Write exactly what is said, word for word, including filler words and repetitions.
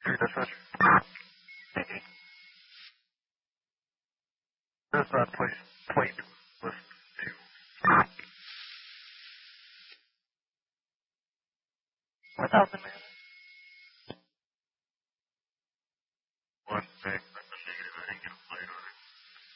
Three dispatch. This uh, place plate list two. Four thousand man.